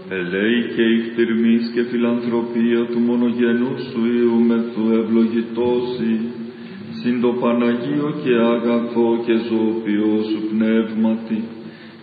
Ελέη και ηχτηρμής και φιλανθρωπία του μονογενού σου Υιού μεθού ευλογητώσει, συν το Παναγίο και αγαθό και ζωοποιό σου πνεύματι,